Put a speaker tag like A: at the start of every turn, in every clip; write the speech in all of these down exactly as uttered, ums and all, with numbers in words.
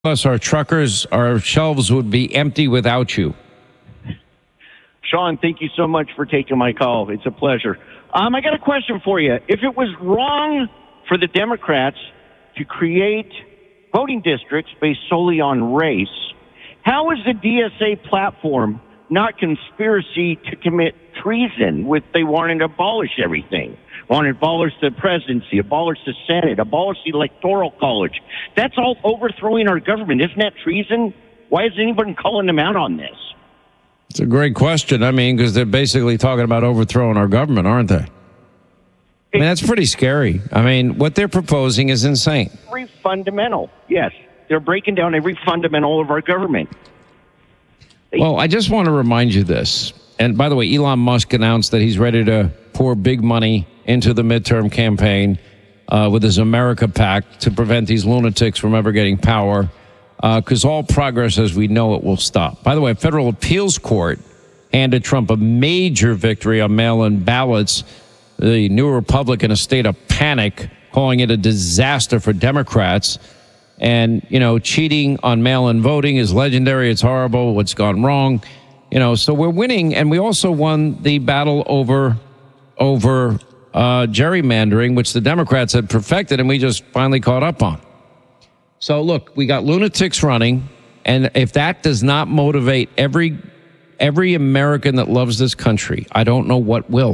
A: Plus, our truckers, our shelves would be empty without you.
B: Sean, thank you so much for taking my call. It's a pleasure. Um, I got a question for you. If it was wrong for the Democrats to create voting districts based solely on race, how is the D S A platform not conspiracy to commit treason with they wanted to abolish everything? Want to abolish the presidency, abolish the Senate, abolish the Electoral College. That's all overthrowing our government. Isn't that treason? Why is anyone calling them out on this?
A: It's a great question. I mean, because they're basically talking about overthrowing our government, aren't they? I mean, that's pretty scary. I mean, what they're proposing is insane.
B: Every fundamental, yes. They're breaking down every fundamental of our government. They-
A: Well, I just want to remind you this. And by the way, Elon Musk announced that he's ready to pour big money into the midterm campaign uh, with his America PAC to prevent these lunatics from ever getting power, because uh, all progress as we know it will stop. By the way, a federal appeals court handed Trump a major victory on mail-in ballots. The New Republic in a state of panic, calling it a disaster for Democrats. And, you know, cheating on mail-in voting is legendary. It's horrible. What's gone wrong? You know, so we're winning. And we also won the battle over over uh, gerrymandering, which the Democrats had perfected, and we just finally caught up on. So, look, we got lunatics running. And if that does not motivate every every American that loves this country, I don't know what will.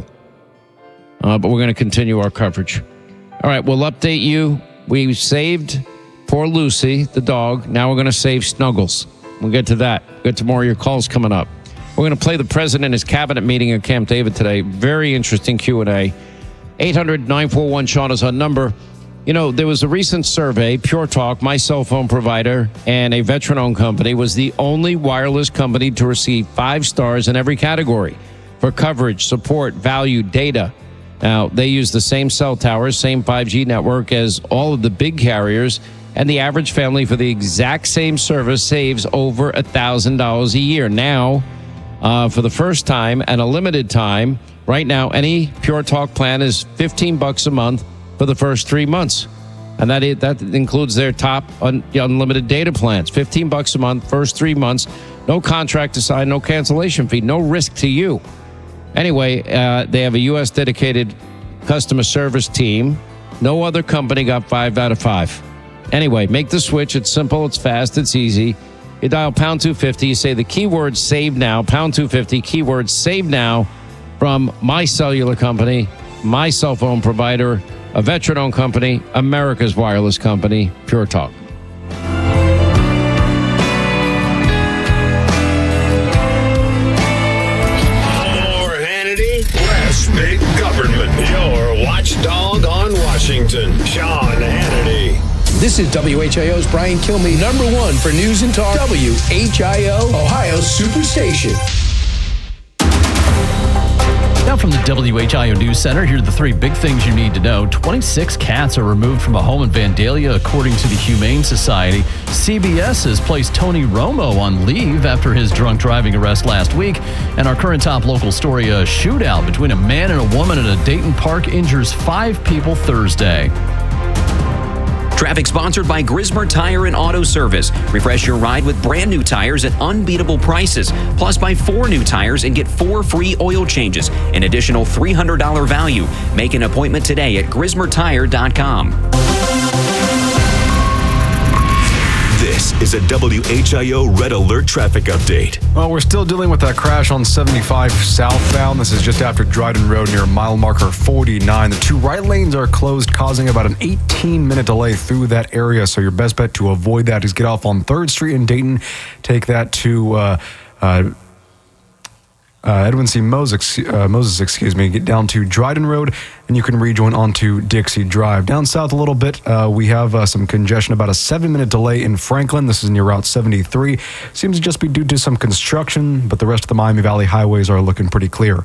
A: Uh, but we're going to continue our coverage. All right, we'll update you. We saved poor Lucy, the dog. Now we're going to save Snuggles. We'll get to that. We'll get to more of your calls coming up. We're going to play the president in his cabinet meeting at Camp David today. Very interesting Q and A. eight hundred nine four one Sean is our number. You know, there was a recent survey. Pure Talk, my cell phone provider, and a veteran-owned company, was the only wireless company to receive five stars in every category for coverage, support, value, data. Now, they use the same cell towers, same five G network as all of the big carriers, and the average family for the exact same service saves over one thousand dollars a year. Now, uh, for the first time and a limited time, right now, any Pure Talk plan is fifteen bucks a month for the first three months. And that is, that includes their top un, unlimited data plans. fifteen bucks a month, first three months, no contract to sign, no cancellation fee, no risk to you. Anyway, uh, they have a U S dedicated customer service team. No other company got five out of five. Anyway, make the switch. It's simple. It's fast. It's easy. You dial pound two fifty. You say the keyword save now, pound two fifty, keyword save now from my cellular company, my cell phone provider, a veteran-owned company, America's wireless company, Pure Talk.
C: Big government, your watchdog on Washington, Sean Hannity.
D: This is W H I O's Brian Kilmeade, number one for news and talk. W H I O, Ohio's Superstation.
E: Now from the W H I O News Center, here are the three big things you need to know. twenty-six cats are removed from a home in Vandalia, according to the Humane Society. C B S has placed Tony Romo on leave after his drunk driving arrest last week. And our current top local story, a shootout between a man and a woman at a Dayton park injures five people Thursday.
F: Traffic sponsored by Grismer Tire and Auto Service. Refresh your ride with brand new tires at unbeatable prices. Plus, buy four new tires and get four free oil changes. An additional three hundred dollars value. Make an appointment today at grismer tire dot com.
C: This is a W H I O Red Alert traffic update.
G: Well, we're still dealing with that crash on seventy-five southbound. This is just after Dryden Road near mile marker forty-nine. The two right lanes are closed, causing about an eighteen-minute delay through that area. So your best bet to avoid that is get off on third Street in Dayton. Take that to uh, uh, uh, Edwin C. Moses, uh, Moses, excuse me. Get down to Dryden Road, and you can rejoin onto Dixie Drive. Down south a little bit, uh, we have uh, some congestion, about a seven-minute delay in Franklin. This is near Route seventy-three. Seems to just be due to some construction, but the rest of the Miami Valley highways are looking pretty clear.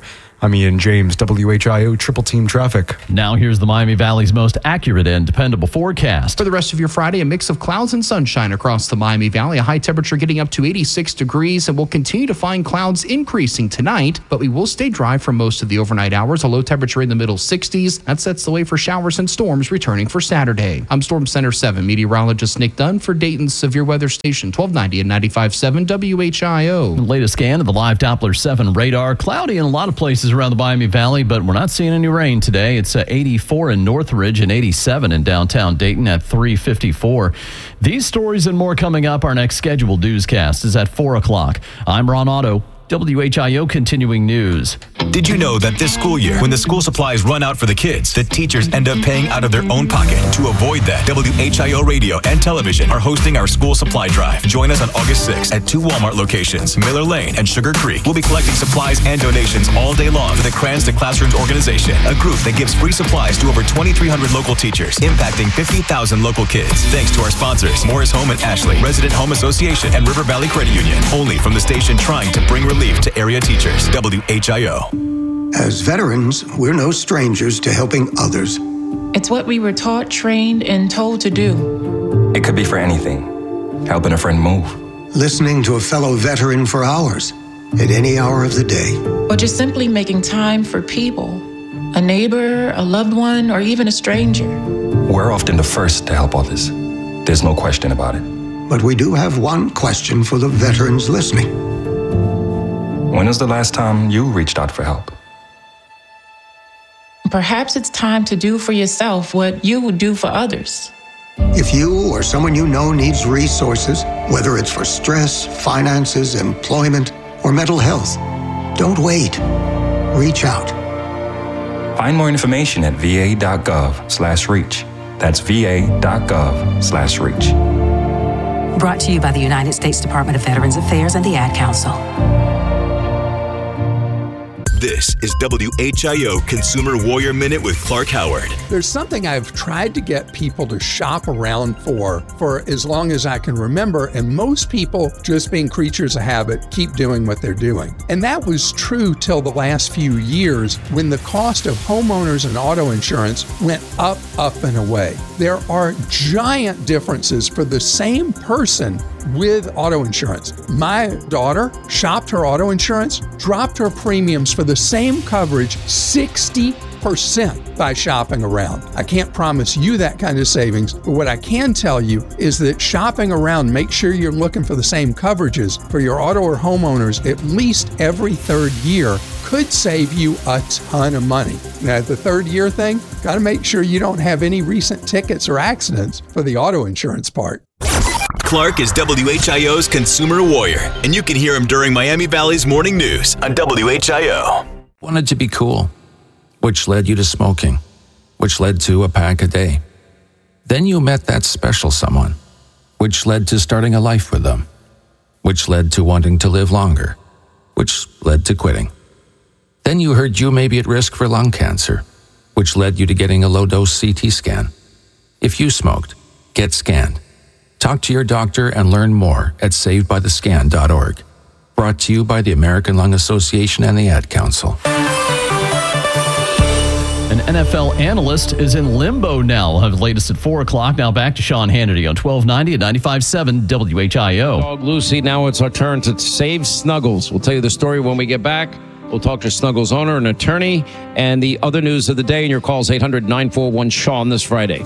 G: I'm Ian James, W H I O Triple Team Traffic.
E: Now here's the Miami Valley's most accurate and dependable forecast.
H: For the rest of your Friday, a mix of clouds and sunshine across the Miami Valley. A high temperature getting up to eighty-six degrees, and we'll continue to find clouds increasing tonight, but we will stay dry for most of the overnight hours. A low temperature in the middle sixties. That sets the way for showers and storms returning for Saturday. I'm Storm Center seven meteorologist Nick Dunn for Dayton's Severe Weather Station, twelve ninety and ninety-five point seven W H I O.
E: The latest scan of the live Doppler seven radar. Cloudy in a lot of places around the Miami Valley, but we're not seeing any rain today. It's uh, eighty-four in Northridge and eighty-seven in downtown Dayton at three fifty-four. These stories and more coming up. Our next scheduled newscast is at four o'clock. I'm Ron Otto. W H I O Continuing News.
C: Did you know that this school year, when the school supplies run out for the kids, the teachers end up paying out of their own pocket? To avoid that, W H I O Radio and Television are hosting our school supply drive. Join us on August sixth at two Walmart locations, Miller Lane and Sugar Creek. We'll be collecting supplies and donations all day long for the Crayons to Classrooms organization, a group that gives free supplies to over twenty-three hundred local teachers, impacting fifty thousand local kids. Thanks to our sponsors, Morris Home and Ashley, Resident Home Association, and River Valley Credit Union. Only from the station trying to bring relief to area teachers. W H I O.
I: As veterans, we're no strangers to helping others.
J: It's what we were taught, trained, and told to do.
K: It could be for anything. Helping a friend move.
I: Listening to a fellow veteran for hours, at any hour of the day.
J: Or just simply making time for people. A neighbor, a loved one, or even a stranger.
K: We're often the first to help others. There's no question about it.
I: But we do have one question for the veterans listening.
K: When was the last time you reached out for help?
J: Perhaps it's time to do for yourself what you would do for others.
I: If you or someone you know needs resources, whether it's for stress, finances, employment, or mental health, don't wait. Reach out.
K: Find more information at va.gov slash reach. That's va.gov slash reach.
L: Brought to you by the United States Department of Veterans Affairs and the Ad Council.
C: This is W H I O Consumer Warrior Minute with Clark Howard.
M: There's something I've tried to get people to shop around for for as long as I can remember, and most people, just being creatures of habit, keep doing what they're doing. And that was true till the last few years when the cost of homeowners and auto insurance went up, up, and away. There are giant differences for the same person with auto insurance. My daughter shopped her auto insurance, dropped her premiums for the same coverage sixty percent by shopping around. I can't promise you that kind of savings, but what I can tell you is that shopping around, make sure you're looking for the same coverages for your auto or homeowners at least every third year could save you a ton of money. Now, the third year thing, got to make sure you don't have any recent tickets or accidents for the auto insurance part.
C: Clark is W H I O's Consumer Warrior, and you can hear him during Miami Valley's Morning News on W H I O.
N: Wanted to be cool, which led you to smoking, which led to a pack a day. Then you met that special someone, which led to starting a life with them, which led to wanting to live longer, which led to quitting. Then you heard you may be at risk for lung cancer, which led you to getting a low-dose C T scan. If you smoked, get scanned. Talk to your doctor and learn more at saved by the scan dot org. Brought to you by the American Lung Association and the Ad Council.
E: An N F L analyst is in limbo now. We'll have the latest at four o'clock. Now back to Sean Hannity on twelve ninety and ninety-five point seven W H I O.
A: Dog Lucy, now it's our turn to save Snuggles. We'll tell you the story when we get back. We'll talk to Snuggles' owner and attorney and the other news of the day. And your calls eight hundred nine four one Sean this Friday.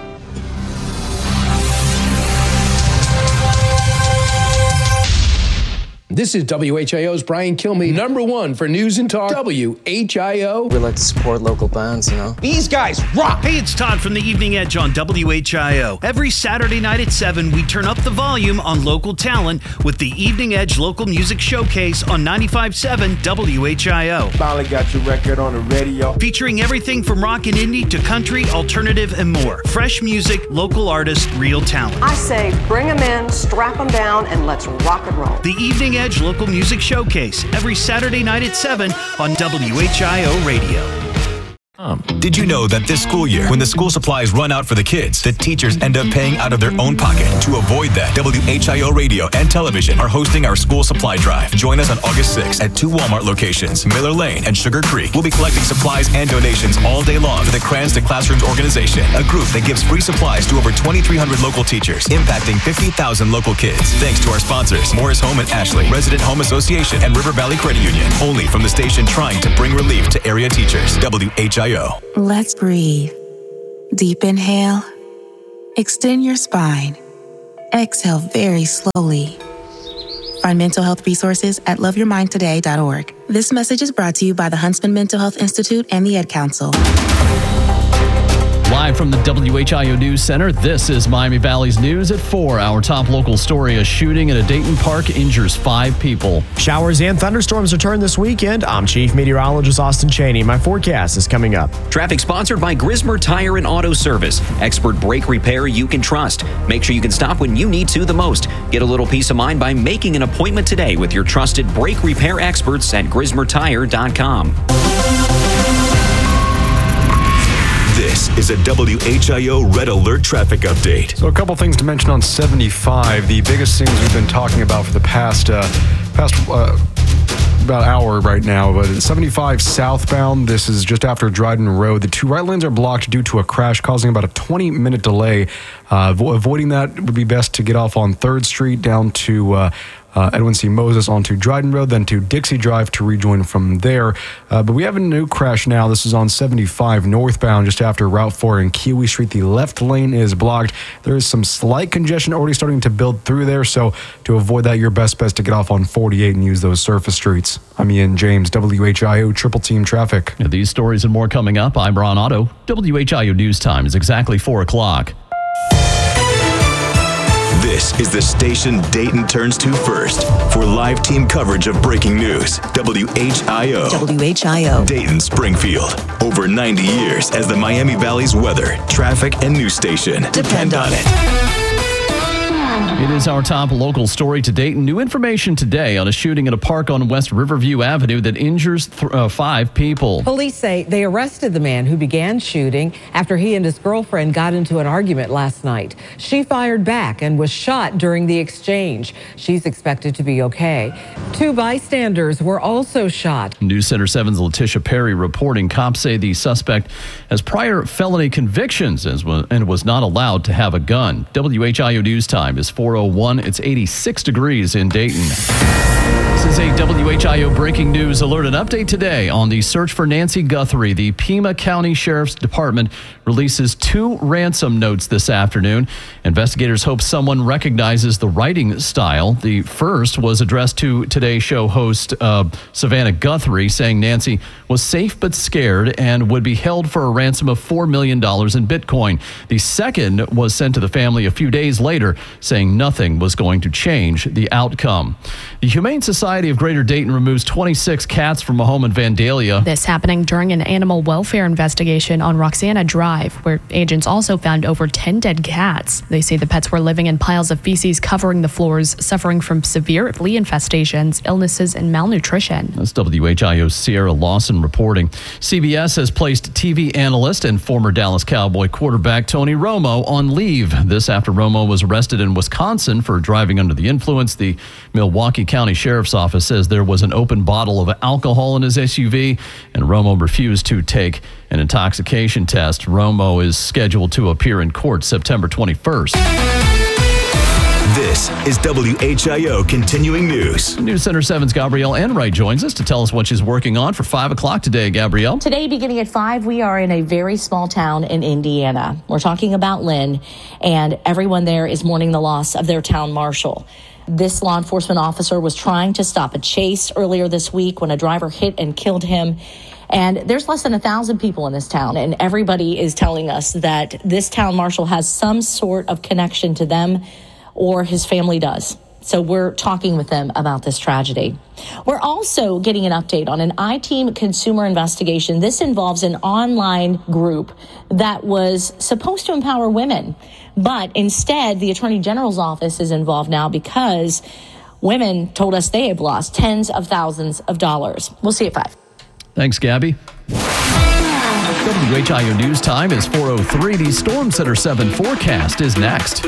D: This is W H I O's Brian Kilmeade, number one for news and talk. W H I O.
O: We like to support local bands, you know.
D: These guys rock.
P: Hey, it's Todd from the Evening Edge on W H I O. Every Saturday night at seven, we turn up the volume on local talent with the Evening Edge Local Music Showcase on ninety-five point seven W H I O.
Q: Finally got your record on the radio.
P: Featuring everything from rock and indie to country, alternative, and more. Fresh music, local artists, real talent.
R: I say bring them in, strap them down, and let's rock and roll.
P: The Evening Edge Local Music Showcase every Saturday night at seven on W H I O Radio.
C: Did you know that this school year, when the school supplies run out for the kids, the teachers end up paying out of their own pocket? To avoid that, W H I O Radio and Television are hosting our school supply drive. Join us on August sixth at two Walmart locations, Miller Lane and Sugar Creek. We'll be collecting supplies and donations all day long for the Crayons to Classrooms organization, a group that gives free supplies to over twenty-three hundred local teachers, impacting fifty thousand local kids. Thanks to our sponsors, Morris Home and Ashley, Resident Home Association, and River Valley Credit Union. Only from the station trying to bring relief to area teachers. W H I O.
J: Let's breathe. Deep inhale. Extend your spine. Exhale very slowly. Find mental health resources at love your mind today dot org. This message is brought to you by the Huntsman Mental Health Institute and the Ed Council.
E: Live from the W H I O News Center, this is Miami Valley's News at four. Our top local story, a shooting at a Dayton park injures five people.
S: Showers and thunderstorms return this weekend. I'm Chief Meteorologist Austin Cheney. My forecast is coming up.
F: Traffic sponsored by Grismer Tire and Auto Service. Expert brake repair you can trust. Make sure you can stop when you need to the most. Get a little peace of mind by making an appointment today with your trusted brake repair experts at grismer tire dot com.
C: This is a W H I O Red Alert traffic update.
G: So a couple things to mention on seventy-five. The biggest things we've been talking about for the past uh, past uh, about hour right now, but seventy-five southbound, this is just after Dryden Road. The two right lanes are blocked due to a crash causing about a twenty minute delay. Uh, avo- avoiding that would be best to get off on third Street down to uh, Uh, Edwin C. Moses onto Dryden Road, then to Dixie Drive to rejoin from there. Uh, but we have a new crash now. This is on seventy-five northbound, just after Route four in Kiwi Street. The left lane is blocked. There is some slight congestion already starting to build through there. So to avoid that, your best bet is to get off on forty-eight and use those surface streets. I'm Ian James, W H I O Triple Team Traffic.
E: Yeah, these stories and more coming up. I'm Ron Otto. W H I O News Time is exactly four o'clock.
C: This is the station Dayton turns to first for live team coverage of breaking news. W H I O.
T: W H I O.
C: Dayton Springfield. Over ninety years as the Miami Valley's weather, traffic, and news station. Depend on it.
E: It is our top local story to date. New information today on a shooting at a park on West Riverview Avenue that injures th- uh, five people.
U: Police say they arrested the man who began shooting after he and his girlfriend got into an argument last night. She fired back and was shot during the exchange. She's expected to be okay. Two bystanders were also shot.
E: News Center seven's Letitia Perry reporting cops say the suspect has prior felony convictions and was not allowed to have a gun. W H I O News Time is four oh one. It's eighty-six degrees in Dayton. This is a W H I O breaking news alert and update today on the search for Nancy Guthrie. The Pima County Sheriff's Department releases two ransom notes this afternoon. Investigators hope someone recognizes the writing style. The first was addressed to Today Show host uh, Savannah Guthrie, saying Nancy was safe but scared and would be held for a ransom of four million dollars in Bitcoin. The second was sent to the family a few days later, saying nothing was going to change the outcome. The Humane Society of Greater Dayton removes twenty-six cats from a home in Vandalia.
V: This happening during an animal welfare investigation on Roxana Drive, where agents also found over ten dead cats. They say the pets were living in piles of feces covering the floors, suffering from severe flea infestations, illnesses, and malnutrition.
E: That's W H I O's Sierra Lawson reporting. C B S has placed T V analyst and former Dallas Cowboy quarterback Tony Romo on leave. This after Romo was arrested in Wisconsin for driving under the influence. The Milwaukee County Sheriff's Office says there was an open bottle of alcohol in his S U V, and Romo refused to take an intoxication test. Romo is scheduled to appear in court September twenty-first.
C: This is W H I O Continuing News.
E: News Center seven's Gabrielle Enright joins us to tell us what she's working on for five o'clock today. Gabrielle?
W: Today, beginning at five, we are in a very small town in Indiana. We're talking about Lynn, and everyone there is mourning the loss of their town marshal. This law enforcement officer was trying to stop a chase earlier this week when a driver hit and killed him. And there's less than a thousand people in this town, and everybody is telling us that this town marshal has some sort of connection to them, or his family does. So we're talking with them about this tragedy. We're also getting an update on an I-Team consumer investigation. This involves an online group that was supposed to empower women. But instead, the Attorney General's office is involved now because women told us they have lost tens of thousands of dollars. We'll see you at five.
E: Thanks, Gabby. W H I O News Time is four oh three. The Storm Center seven forecast is next.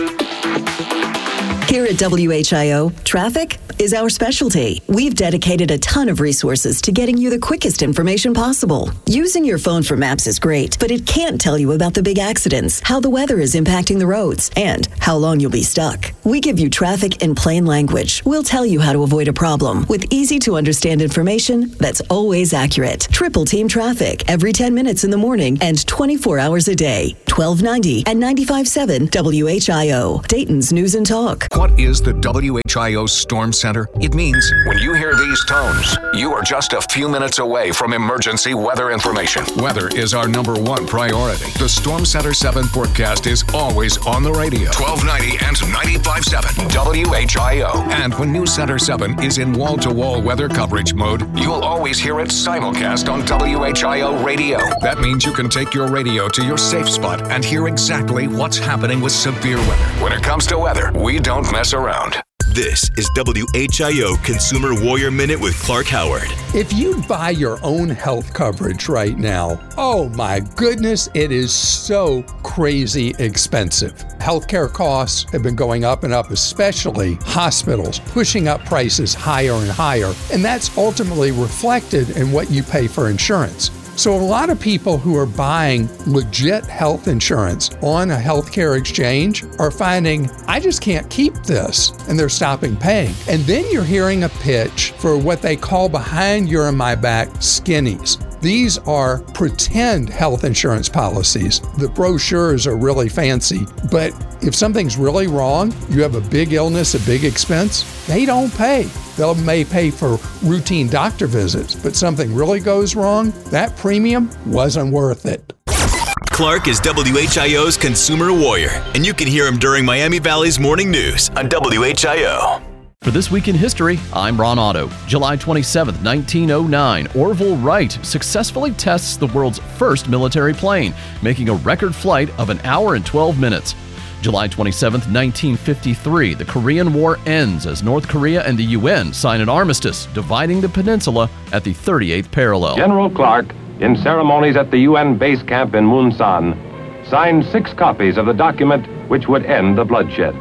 B: Here at W H I O, traffic is our specialty. We've dedicated a ton of resources to getting you the quickest information possible. Using your phone for maps is great, but it can't tell you about the big accidents, how the weather is impacting the roads, and how long you'll be stuck. We give you traffic in plain language. We'll tell you how to avoid a problem with easy-to-understand information that's always accurate. Triple Team Traffic every ten minutes in the morning and twenty-four hours a day. twelve ninety and ninety-five point seven W H I O, Dayton's News and Talk.
H: What is the W H I O Storm Center? It means when you hear these tones, you are just a few minutes away from emergency weather information. Weather is our number one priority. The Storm Center seven forecast is always on the radio. twelve ninety and ninety-five point seven W H I O. And when News Center seven is in wall-to-wall weather coverage mode, you'll always hear it simulcast on W H I O radio. That means you can take your radio to your safe spot and hear exactly what's happening with severe weather. When it comes to weather, we don't mess around.
C: This is W H I O Consumer Warrior Minute with Clark Howard.
M: If you buy your own health coverage right now, oh my goodness, it is so crazy expensive. Healthcare costs have been going up and up, especially hospitals, pushing up prices higher and higher. And that's ultimately reflected in what you pay for insurance. So a lot of people who are buying legit health insurance on a healthcare exchange are finding, I just can't keep this, and they're stopping paying. And then you're hearing a pitch for what they call behind your and my back skinnies. These are pretend health insurance policies. The brochures are really fancy, but if something's really wrong, you have a big illness, a big expense, they don't pay. They may pay for routine doctor visits, but something really goes wrong, that premium wasn't worth it.
C: Clark is W H I O's Consumer Warrior, and you can hear him during Miami Valley's Morning News on W H I O.
E: For This Week in History, I'm Ron Otto. July twenty-seventh, nineteen oh nine, Orville Wright successfully tests the world's first military plane, making a record flight of an hour and twelve minutes. July twenty-seventh, nineteen fifty-three, the Korean War ends as North Korea and the U N sign an armistice, dividing the peninsula at the thirty-eighth parallel.
T: General Clark, in ceremonies at the U N base camp in Munsan, signed six copies of the document which would end the bloodshed.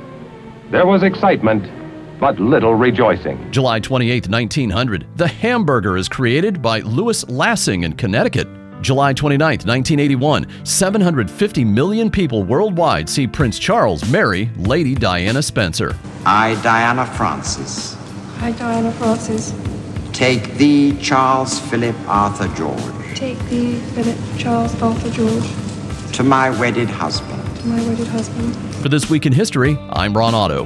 T: There was excitement, but little rejoicing.
E: July twenty-eighth, nineteen hundred, the hamburger is created by Louis Lassing in Connecticut. July twenty-ninth, nineteen eighty-one, seven hundred fifty million people worldwide see Prince Charles marry Lady Diana Spencer.
X: I, Diana Francis,
Y: I, Diana Francis,
X: take thee, Charles Philip Arthur George,
Y: take thee, Philip Charles Arthur George,
X: to my wedded husband.
Y: to my wedded husband.
E: For This Week in History, I'm Ron Otto.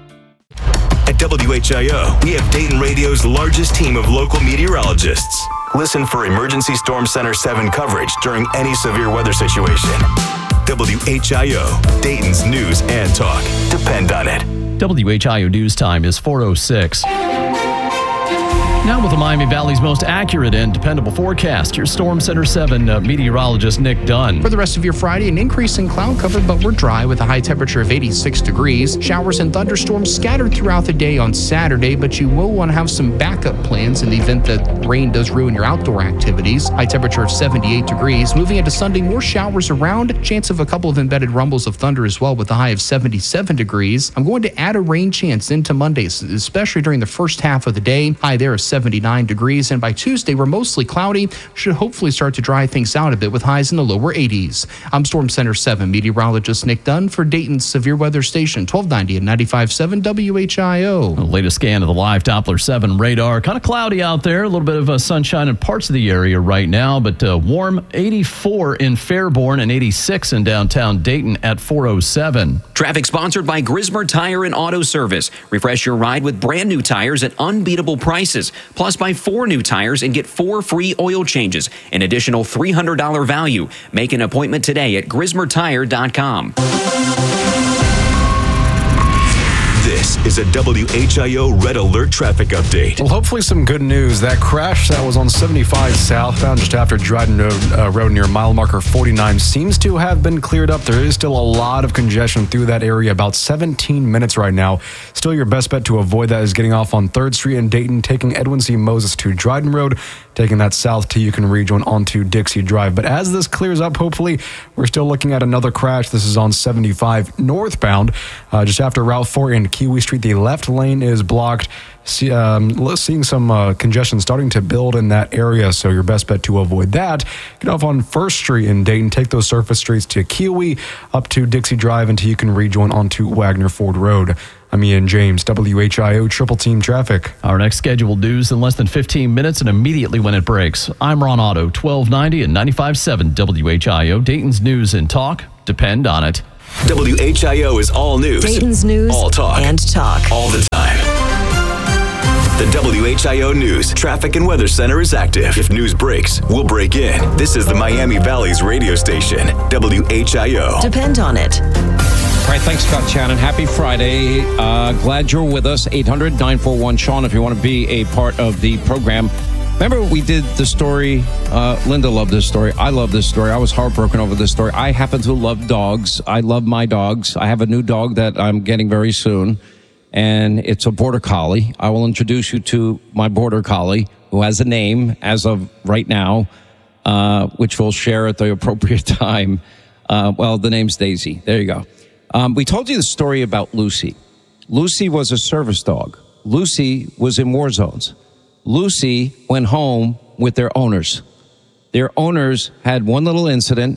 C: At W H I O, we have Dayton Radio's largest team of local meteorologists. Listen for Emergency Storm Center seven coverage during any severe weather situation. W H I O, Dayton's News and Talk. Depend on it.
E: W H I O News Time is four oh six. Now with the Miami Valley's most accurate and dependable forecast, your Storm Center seven uh, meteorologist Nick Dunn.
Z: For the rest of your Friday, an increase in cloud cover, but we're dry with a high temperature of eighty-six degrees. Showers and thunderstorms scattered throughout the day on Saturday, but you will want to have some backup plans in the event that rain does ruin your outdoor activities. High temperature of seventy-eight degrees. Moving into Sunday, more showers around. Chance of a couple of embedded rumbles of thunder as well with a high of seventy-seven degrees. I'm going to add a rain chance into Monday, especially during the first half of the day. High there of seventy-nine degrees, and by Tuesday we're mostly cloudy. Should hopefully start to dry things out a bit with highs in the lower eighties. I'm Storm Center seven meteorologist Nick Dunn for Dayton's Severe Weather Station, twelve ninety and ninety-five point seven W H I O.
E: The latest scan of the live Doppler seven radar. Kind of cloudy out there, a little bit of uh, sunshine in parts of the area right now, but uh, warm eighty-four in Fairborn and eighty-six in downtown Dayton at four oh seven.
F: Traffic sponsored by Grismer Tire and Auto Service. Refresh your ride with brand new tires at unbeatable prices. Plus, buy four new tires and get four free oil changes, an additional three hundred dollars value. Make an appointment today at grismer tire dot com.
C: This is a W H I O Red Alert traffic update.
G: Well, hopefully some good news. That crash that was on seventy-five southbound just after Dryden Road, uh, road near mile marker forty-nine seems to have been cleared up. There is still a lot of congestion through that area, about seventeen minutes right now. Still, your best bet to avoid that is getting off on third Street in Dayton, taking Edwin C. Moses to Dryden Road, taking that south to Yukon Rejoin onto Dixie Drive. But as this clears up, hopefully, we're still looking at another crash. This is on seventy-five northbound, uh, just after Route four in Kiwi Street. The left lane is blocked. See, um, seeing some uh, congestion starting to build in that area, so your best bet to avoid that. Get off on first Street in Dayton, take those surface streets to Kiwi, up to Dixie Drive, until you can rejoin onto Wagner Ford Road. I'm Ian James, W H I O Triple Team Traffic.
E: Our next scheduled news in less than fifteen minutes and immediately when it breaks. I'm Ron Otto, twelve ninety and ninety-five point seven W H I O, Dayton's news and talk. Depend on it.
C: W H I O is all news.
B: Dayton's news
C: all talk.
B: and talk.
C: All the time. The W H I O News Traffic and Weather Center is active. If news breaks, we'll break in. This is the Miami Valley's radio station, W H I O.
B: Depend on it.
A: All right, thanks, Scott Shannon. Happy Friday. Uh, glad you're with us. eight hundred nine four one Sean if you want to be a part of the program. Remember we did the story, uh, Linda loved this story. I love this story. I was heartbroken over this story. I happen to love dogs. I love my dogs. I have a new dog that I'm getting very soon, and it's a Border Collie. I will introduce you to my Border Collie, who has a name as of right now, uh, which we'll share at the appropriate time. Uh, well, the name's Daisy. There you go. Um, we told you the story about Lucy. Lucy was a service dog. Lucy was in war zones. Lucy went home with their owners. Their owners had one little incident,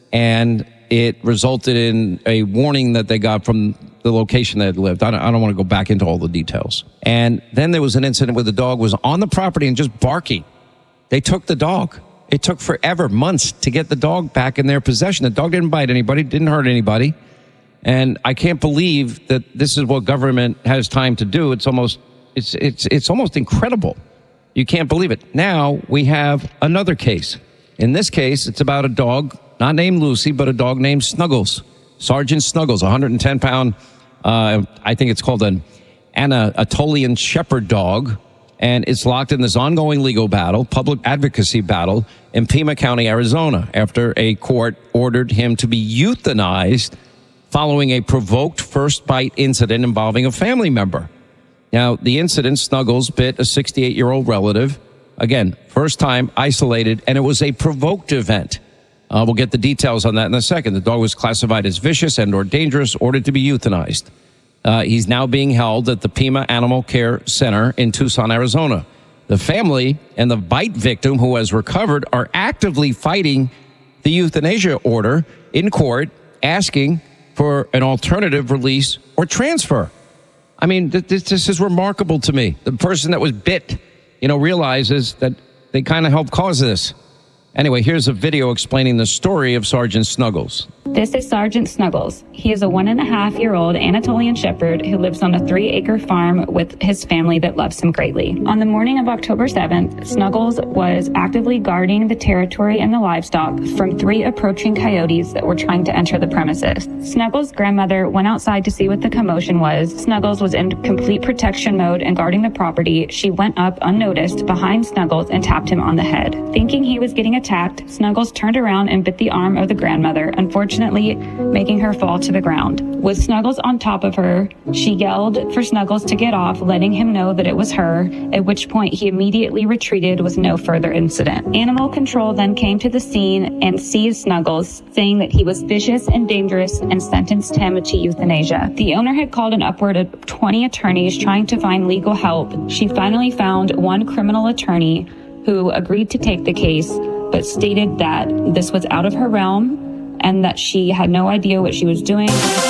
A: and it resulted in a warning that they got from the location they had lived. I don't, I don't want to go back into all the details. And then there was an incident where the dog was on the property and just barking. They took the dog. It took forever, months, to get the dog back in their possession. The dog didn't bite anybody, didn't hurt anybody. And I can't believe that this is what government has time to do. It's almost, it's, it's, it's almost incredible. You can't believe it. Now we have another case. In this case, it's about a dog, not named Lucy, but a dog named Snuggles. Sergeant Snuggles, one hundred ten pound, uh, I think it's called an Anatolian Shepherd dog. And it's locked in this ongoing legal battle, public advocacy battle in Pima County, Arizona, after a court ordered him to be euthanized following a provoked first bite incident involving a family member. Now, the incident, Snuggles bit a sixty-eight-year-old relative. Again, first time, isolated, and it was a provoked event. Uh, we'll get the details on that in a second. The dog was classified as vicious and or dangerous, ordered to be euthanized. Uh, he's now being held at the Pima Animal Care Center in Tucson, Arizona. The family and the bite victim, who has recovered, are actively fighting the euthanasia order in court, asking for an alternative release or transfer. I mean, th- this, this is remarkable to me. The person that was bit, you know, realizes that they kind of helped cause this. Anyway, here's a video explaining the story of Sergeant Snuggles.
I: This is Sergeant Snuggles. He is a one and a half year old Anatolian Shepherd who lives on a three acre farm with his family that loves him greatly. On the morning of October seventh, Snuggles was actively guarding the territory and the livestock from three approaching coyotes that were trying to enter the premises. Snuggles' grandmother went outside to see what the commotion was. Snuggles was in complete protection mode and guarding the property. She went up unnoticed behind Snuggles and tapped him on the head. Thinking he was getting attacked, Snuggles turned around and bit the arm of the grandmother, unfortunately making her fall to the ground. With Snuggles on top of her, she yelled for Snuggles to get off, letting him know that it was her, at which point he immediately retreated with no further incident. Animal control then came to the scene and seized Snuggles, saying that he was vicious and dangerous and sentenced him to euthanasia. The owner had called an upward of twenty attorneys trying to find legal help. She finally found one criminal attorney who agreed to take the case, but stated that this was out of her realm and that she had no idea what she was doing.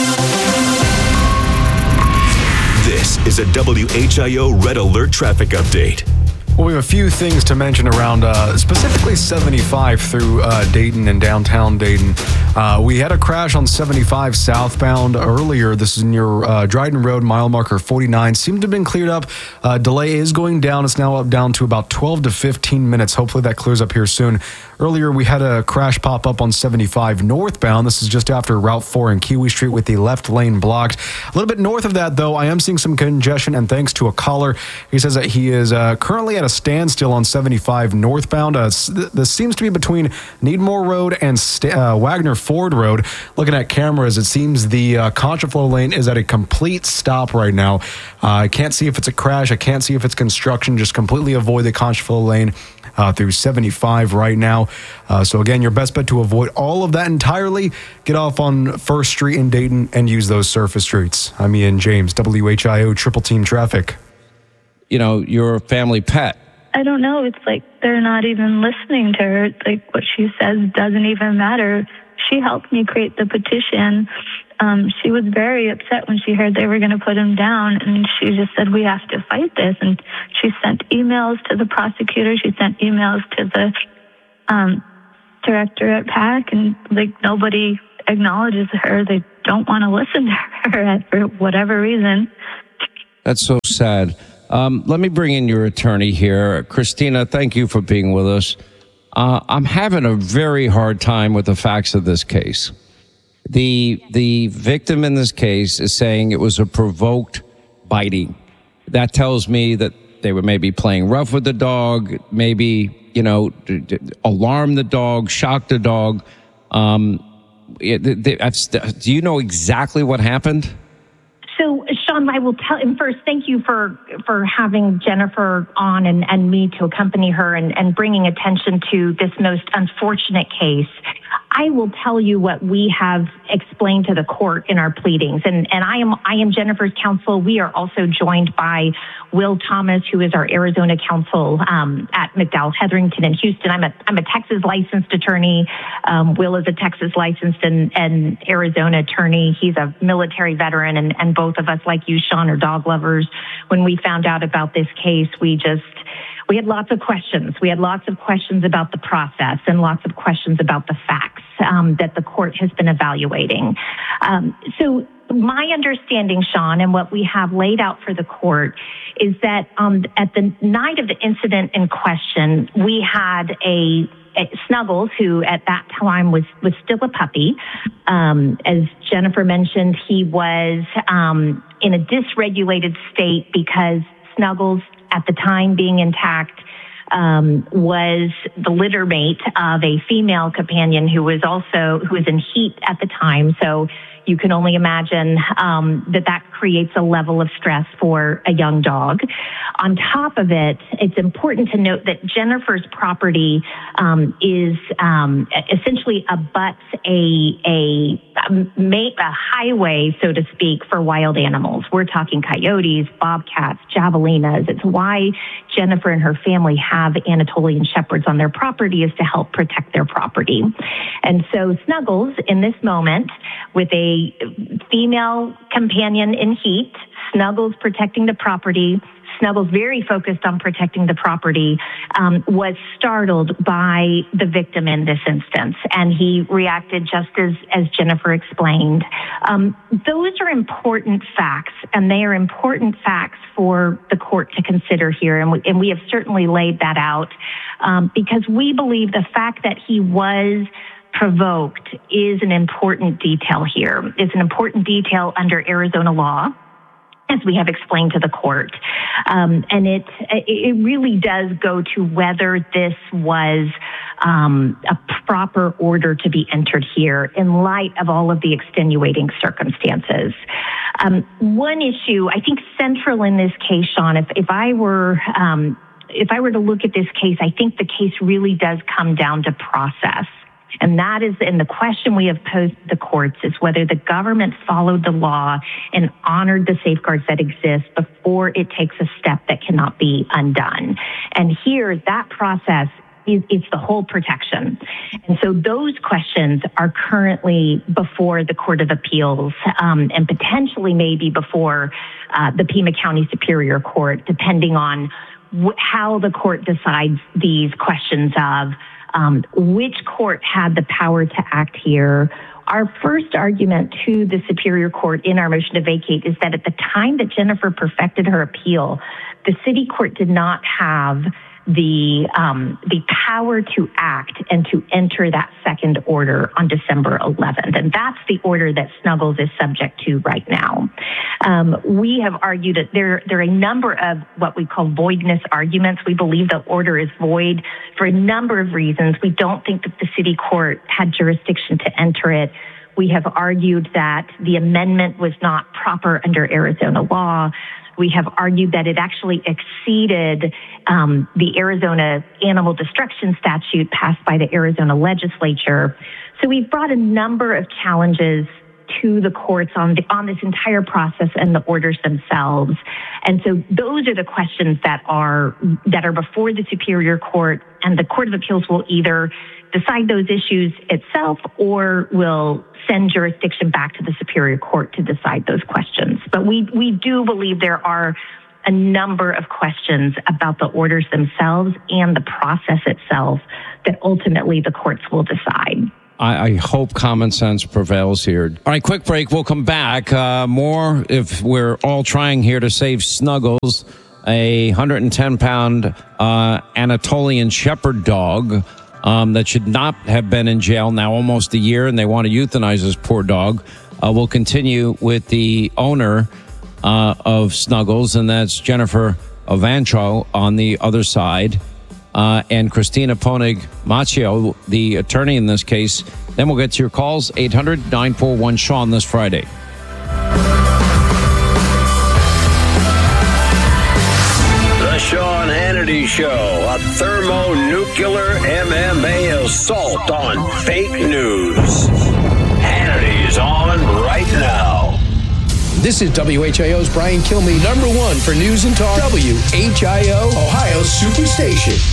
C: This is a W H I O Red Alert traffic update.
G: Well, we have a few things to mention around uh, specifically seventy-five through uh, Dayton and downtown Dayton. Uh, we had a crash on seventy-five southbound earlier. This is near uh, Dryden Road, mile marker forty-nine. Seemed to have been cleared up. Uh, delay is going down. It's now up down to about twelve to fifteen minutes. Hopefully that clears up here soon. Earlier, we had a crash pop up on seventy-five northbound. This is just after Route four and Kiwi Street with the left lane blocked. A little bit north of that, though, I am seeing some congestion, and thanks to a caller. He says that he is uh, currently at a standstill on seventy-five northbound. Uh, this seems to be between Needmore Road and St- uh, Wagner Ford Road. Looking at cameras, it seems the uh, contraflow lane is at a complete stop right now. Uh, I can't see if it's a crash. I can't see if it's construction. Just completely avoid the contraflow lane uh, through seventy-five right now. Uh, so again, your best bet to avoid all of that entirely, get off on First Street in Dayton and use those surface streets. I'm Ian James, W H I O Triple Team Traffic.
A: You know, your family pet.
D: I don't know. It's like they're not even listening to her. It's like what she says doesn't even matter. She helped me create the petition. Um, she was very upset when she heard they were going to put him down, and she just said, we have to fight this. And she sent emails to the prosecutor. She sent emails to the um, director at PAC, and like nobody acknowledges her. They don't want to listen to her for whatever reason.
A: That's so sad. Um, let me bring in your attorney here. Christina, thank you for being with us. Uh, I'm having a very hard time with the facts of this case. The the victim in this case is saying it was a provoked biting. That tells me that they were maybe playing rough with the dog, maybe, you know, d- d- alarm the dog, shock the dog. Um, it, they, do you know exactly what happened?
K: So, Sean, I will tell him first, thank you for, for having Jennifer on and, and me to accompany her and, and bringing attention to this most unfortunate case. I will tell you what we have explained to the court in our pleadings. And, and I am I am Jennifer's counsel. We are also joined by Will Thomas, who is our Arizona counsel um, at McDowell Hetherington in Houston. I'm a I'm a Texas licensed attorney. Um, Will is a Texas licensed and, and Arizona attorney. He's a military veteran, and, and both of us, like you, Sean, are dog lovers. When we found out about this case, we just we had lots of questions. We had lots of questions about the process and lots of questions about the facts um, that the court has been evaluating. Um, so my understanding, Sean, and what we have laid out for the court is that um, at the night of the incident in question, we had a Snuggles, who at that time was, was still a puppy. Um, as Jennifer mentioned, he was um, in a dysregulated state because Snuggles, at the time being intact, um, was the litter mate of a female companion who was also, who was in heat at the time. So you can only imagine um, that that creates a level of stress for a young dog. On top of it, it's important to note that Jennifer's property um, is um, essentially abuts a, a, a highway, so to speak, for wild animals. We're talking coyotes, bobcats, javelinas. It's why Jennifer and her family have Anatolian Shepherds on their property, is to help protect their property. And so Snuggles, in this moment, with a female companion in heat, Snuggles protecting the property, Snuggles very focused on protecting the property, um, was startled by the victim in this instance, and he reacted just as, as Jennifer explained. Um, those are important facts, and they are important facts for the court to consider here, and we, and we have certainly laid that out um, because we believe the fact that he was provoked is an important detail here. It's an important detail under Arizona law, as we have explained to the court. Um, and it it really does go to whether this was um, a proper order to be entered here in light of all of the extenuating circumstances. Um, one issue, I think central in this case, Sean, if, if I were um, if I were to look at this case, I think the case really does come down to process. And that is, and the question we have posed to the courts is whether the government followed the law and honored the safeguards that exist before it takes a step that cannot be undone. And here, that process is it's the whole protection. And so those questions are currently before the Court of Appeals um, and potentially maybe before uh, the Pima County Superior Court, depending on wh- how the court decides these questions of um, which court had the power to act here. Our first argument to the Superior Court in our motion to vacate is that at the time that Jennifer perfected her appeal, the city court did not have the um, the power to act and to enter that second order on December eleventh. And that's the order that Snuggles is subject to right now. Um, we have argued that there, there are a number of what we call voidness arguments. We believe the order is void for a number of reasons. We don't think that the city court had jurisdiction to enter it. We have argued that the amendment was not proper under Arizona law. We have argued that it actually exceeded um, the Arizona animal destruction statute passed by the Arizona legislature. So we've brought a number of challenges to the courts on the, on this entire process and the orders themselves. And so those are the questions that are that are before the Superior Court, and the Court of Appeals will either decide those issues itself or will send jurisdiction back to the Superior Court to decide those questions. But we, we do believe there are a number of questions about the orders themselves and the process itself that ultimately the courts will decide.
A: I, I hope common sense prevails here. All right, quick break. We'll come back. Uh, more if we're all trying here to save Snuggles, a one hundred ten pound uh, Anatolian Shepherd dog um, that should not have been in jail now almost a year, and they want to euthanize this poor dog. Uh, we'll continue with the owner uh, of Snuggles, and that's Jennifer Ovancho on the other side. Uh, and Christina Ponig Macchio, the attorney in this case. Then we'll get to your calls, eight hundred nine four one Sean this Friday.
L: The Sean Hannity Show, a thermonuclear M M A assault on fake news. Hannity's on right now.
N: This is W H I O's Brian Kilmeade, number one for news and talk. W H I O, Ohio's Superstation.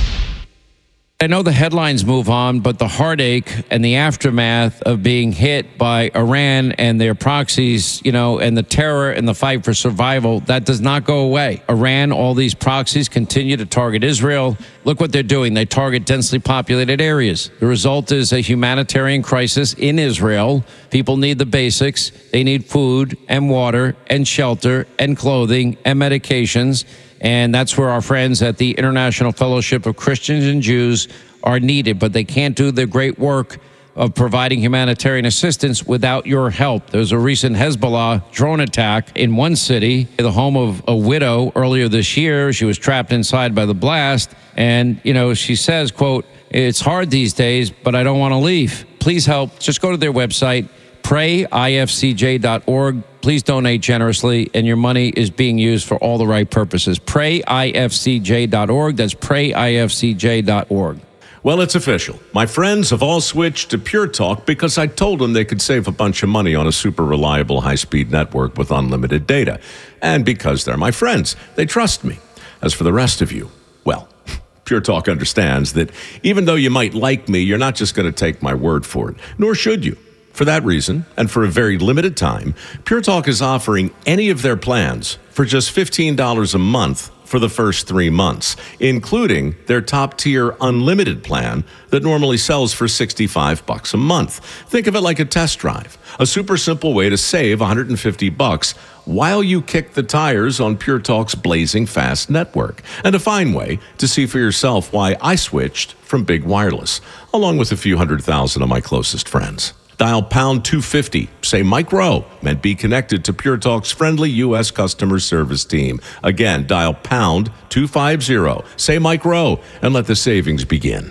A: I know the headlines move on, but the heartache and the aftermath of being hit by Iran and their proxies, you know, and the terror and the fight for survival, that does not go away. Iran, all these proxies continue to target Israel. Look what they're doing. They target densely populated areas. The result is a humanitarian crisis in Israel. People need the basics. They need food and water and shelter and clothing and medications. And that's where our friends at the International Fellowship of Christians and Jews are needed. But they can't do the great work of providing humanitarian assistance without your help. There's a recent Hezbollah drone attack in one city, the home of a widow earlier this year. She was trapped inside by the blast. And, you know, she says, quote, "It's hard these days, but I don't want to leave. Please help." Just go to their website, pray I F C J dot org. Please donate generously, and your money is being used for all the right purposes. pray I F C J dot org. That's pray I F C J dot org.
O: Well, it's official. My friends have all switched to Pure Talk because I told them they could save a bunch of money on a super reliable high-speed network with unlimited data. And because they're my friends, they trust me. As for the rest of you, well, Pure Talk understands that even though you might like me, you're not just going to take my word for it, nor should you. For that reason, and for a very limited time, Pure Talk is offering any of their plans for just fifteen dollars a month for the first three months, including their top-tier unlimited plan that normally sells for sixty-five bucks a month. Think of it like a test drive, a super simple way to save one hundred fifty bucks while you kick the tires on Pure Talk's blazing fast network, and a fine way to see for yourself why I switched from Big Wireless, along with a few hundred thousand of my closest friends. Dial pound two fifty, say Mike Rowe, and be connected to Pure Talk's friendly U S customer service team. Again, dial pound two fifty, say Mike Rowe, and let the savings begin.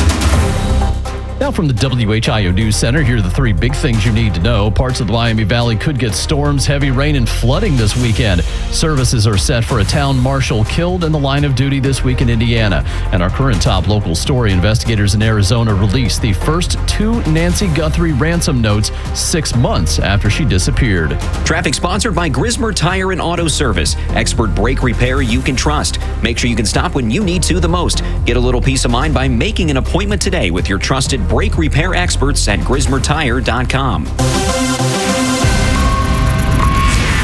E: Now from the W H I O News Center, here are the three big things you need to know. Parts of the Miami Valley could get storms, heavy rain, and flooding this weekend. Services are set for a town marshal killed in the line of duty this week in Indiana. And our current top local story, investigators in Arizona released the first two Nancy Guthrie ransom notes six months after she disappeared.
F: Traffic sponsored by Grismer Tire and Auto Service. Expert brake repair you can trust. Make sure you can stop when you need to the most. Get a little peace of mind by making an appointment today with your trusted brake repair experts at Grismer Tire dot com.
C: This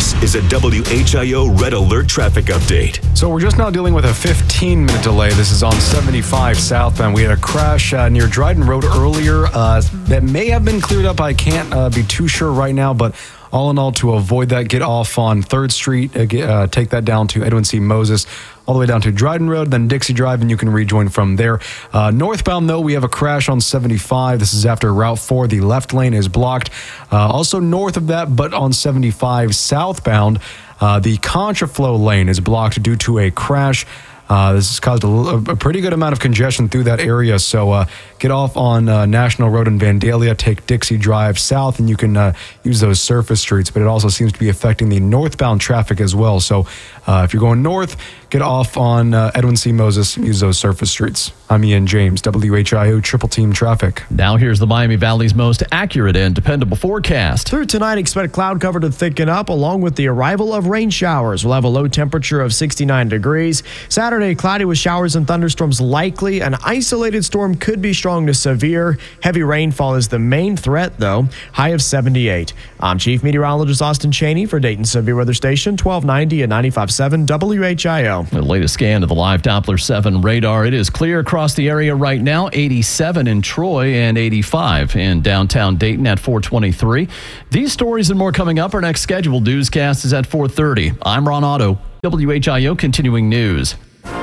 C: This is a W H I O Red Alert traffic update.
G: So we're just now dealing with a fifteen minute delay. This is on seventy-five southbound. We had a crash uh, near Dryden Road earlier uh, that may have been cleared up. I can't uh, be too sure right now, but all in all, to avoid that, get off on third Street, uh, get, uh, take that down to Edwin C. Moses, all the way down to Dryden Road, then Dixie Drive, and you can rejoin from there. Uh, northbound, though, we have a crash on seventy-five. This is after Route four. The left lane is blocked. Uh, also north of that, but on seventy-five southbound, uh, the contraflow lane is blocked due to a crash. Uh, this has caused a, a pretty good amount of congestion through that area. So uh, get off on uh, National Road in Vandalia, take Dixie Drive south, and you can uh, use those surface streets. But it also seems to be affecting the northbound traffic as well. So uh, if you're going north, get off on uh, Edwin C. Moses, use those surface streets. I'm Ian James, W H I O Triple Team Traffic.
E: Now here's the Miami Valley's most accurate and dependable forecast.
J: Through tonight, expect cloud cover to thicken up along with the arrival of rain showers. We'll have a low temperature of sixty-nine degrees. Saturday, cloudy with showers and thunderstorms likely. An isolated storm could be strong to severe. Heavy rainfall is the main threat, though. High of seventy-eight. I'm Chief Meteorologist Austin Cheney for Dayton Severe Weather Station, twelve ninety and ninety-five point seven W H I O.
E: The latest scan of the live Doppler seven radar. It is clear across the area right now. eighty-seven in Troy and eighty-five in downtown Dayton at four twenty-three. These stories and more coming up. Our next scheduled newscast is at four thirty. I'm Ron Otto, W H I O Continuing News.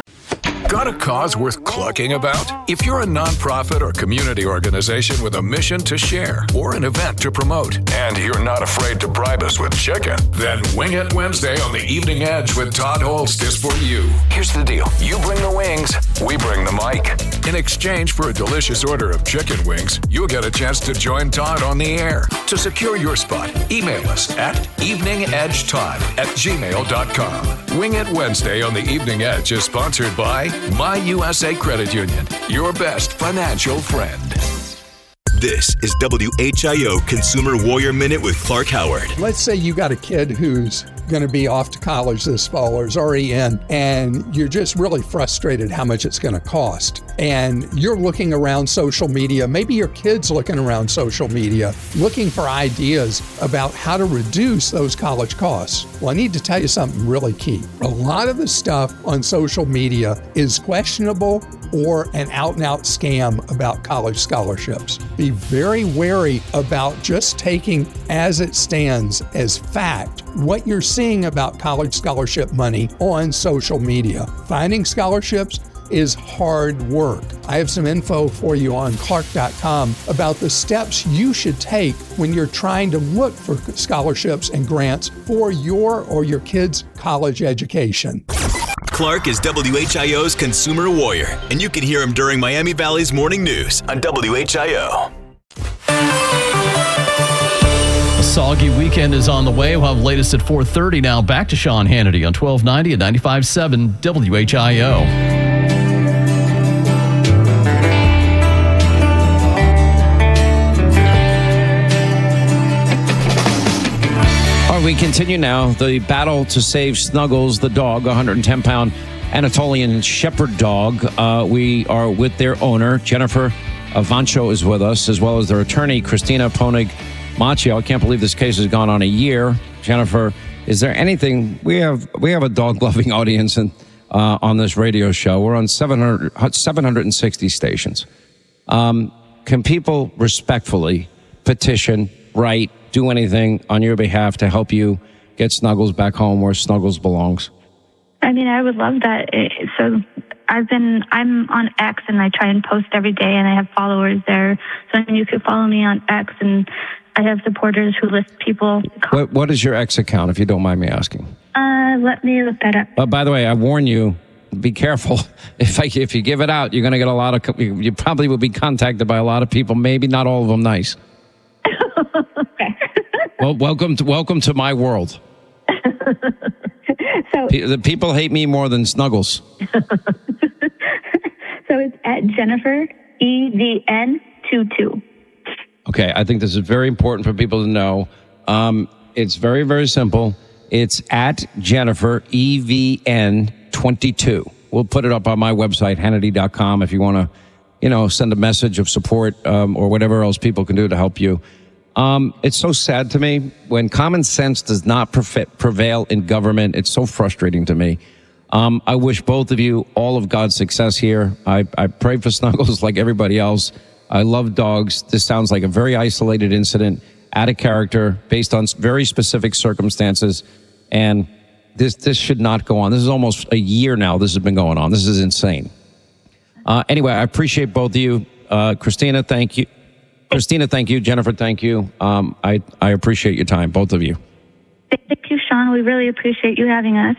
H: Got a cause worth clucking about? If you're a nonprofit or community organization with a mission to share or an event to promote, and you're not afraid to bribe us with chicken, then Wing It Wednesday on the Evening Edge with Todd Holst is for you. Here's the deal. You bring the wings, we bring the mic. In exchange for a delicious order of chicken wings, you'll get a chance to join Todd on the air. To secure your spot, email us at eveningedgetodd at gmail dot com. Wing It Wednesday on the Evening Edge is sponsored by My U S A Credit Union, your best financial friend.
C: This is W H I O Consumer Warrior Minute with Clark Howard.
M: Let's say you got a kid who's going to be off to college this fall or is already in, and you're just really frustrated how much it's going to cost. And you're looking around social media, maybe your kid's looking around social media, looking for ideas about how to reduce those college costs. Well, I need to tell you something really key. A lot of the stuff on social media is questionable or an out-and-out scam about college scholarships. Be very wary about just taking as it stands as fact what you're seeing about college scholarship money on social media. Finding scholarships is hard work. I have some info for you on clark dot com about the steps you should take when you're trying to look for scholarships and grants for your or your kids' college education.
C: Clark is W H I O's Consumer Warrior, and you can hear him during Miami Valley's Morning News on W H I O.
E: A soggy weekend is on the way. We'll have latest at four thirty now. Back to Sean Hannity on twelve ninety and ninety-five point seven W H I O.
A: We continue now. The battle to save Snuggles, the dog, one hundred ten pound Anatolian Shepherd dog. Uh, we are with their owner, Jennifer Avancho, is with us, as well as their attorney, Christina Ponig Macchio. I can't believe this case has gone on a year. Jennifer, is there anything? We have we have a dog-loving audience in, uh, on this radio show. We're on seven hundred, seven hundred sixty stations. Um, can people respectfully petition, write, do anything on your behalf to help you get Snuggles back home where Snuggles belongs?
D: I mean, I would love that. So I've been, I'm on X and I try and post every day and I have followers there. So I mean, you could follow me on X and I have supporters who list people.
A: What, what is your X account, if you don't mind me asking?
D: Uh, let me look that up.
A: Uh, by the way, I warn you, be careful. If I, if you give it out, you're going to get a lot of, you probably will be contacted by a lot of people, maybe not all of them nice.
D: Okay.
A: Well, welcome to welcome to my world.
D: So
A: P- the people hate me more than Snuggles.
D: So it's at Jennifer E V N twenty-two.
A: Okay, I think this is very important for people to know. Um, it's very very simple. It's at Jennifer E V N twenty-two. We'll put it up on my website, Hannity dot com, if you want to, you know, send a message of support um, or whatever else people can do to help you. Um, it's so sad to me when common sense does not prevail in government. It's so frustrating to me. Um, I wish both of you all of God's success here. I, I pray for Snuggles like everybody else. I love dogs. This sounds like a very isolated incident, out of character, based on very specific circumstances. And this this should not go on. This is almost a year now this has been going on. This is insane. Uh, anyway, I appreciate both of you. Uh, Christina, thank you. Christina, thank you. Jennifer, thank you. Um, I, I appreciate your time, both of you.
D: Thank you, Sean. We really appreciate you having us.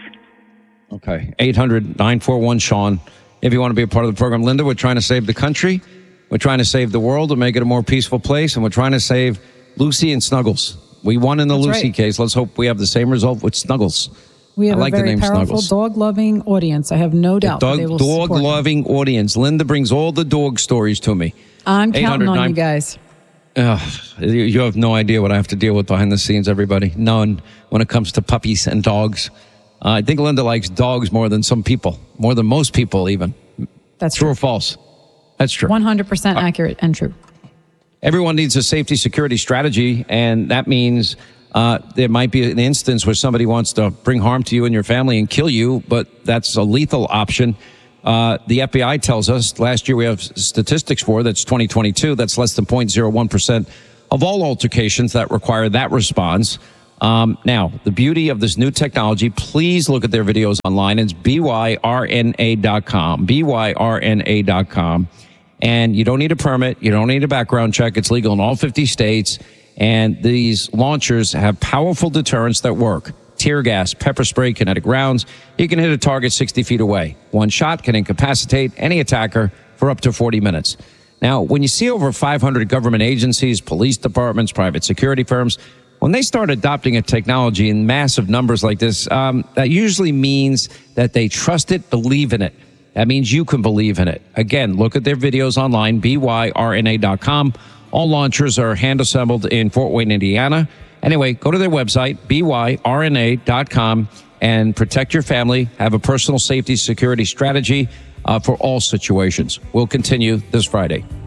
A: Okay. eight hundred nine four one Sean. If you want to be a part of the program. Linda, we're trying to save the country. We're trying to save the world and make it a more peaceful place. And we're trying to save Lucy and Snuggles. We won in the
P: That's
A: Lucy
P: right.
A: case. Let's hope we have the same result with Snuggles.
P: We have
A: I like
P: a
A: the
P: very
A: name
P: powerful
A: Snuggles.
P: dog-loving audience. I have no doubt that
A: Dog,
P: they will support me.
A: dog-loving audience. Linda brings all the dog stories to me.
P: I'm counting on
A: eight hundred
P: you guys.
A: Ugh, you you have no idea what I have to deal with behind the scenes, everybody. None when it comes to puppies and dogs. Uh, I think Linda likes dogs more than some people, more than most people even.
P: That's
A: true or false? That's true.
P: one hundred percent accurate and true.
A: Everyone needs a safety security strategy, and that means uh, there might be an instance where somebody wants to bring harm to you and your family and kill you, but that's a lethal option. Uh, the F B I tells us last year we have statistics for that's twenty twenty-two. That's less than zero point zero one percent of all altercations that require that response. Um, now, the beauty of this new technology, please look at their videos online. It's B Y R N A dot com, B Y R N A dot com. And you don't need a permit. You don't need a background check. It's legal in all fifty states. And these launchers have powerful deterrents that work. Tear gas, pepper spray, kinetic rounds. You can hit a target sixty feet away. One shot can incapacitate any attacker for up to forty minutes. Now, when you see over five hundred government agencies, police departments, private security firms, when they start adopting a technology in massive numbers like this, um, that usually means that they trust it, believe in it. That means you can believe in it. Again, look at their videos online, B Y R N A dot com. All launchers are hand-assembled in Fort Wayne, Indiana. Anyway, go to their website, B Y R N A dot com, and protect your family. Have a personal safety security strategy uh, for all situations. We'll continue this Friday.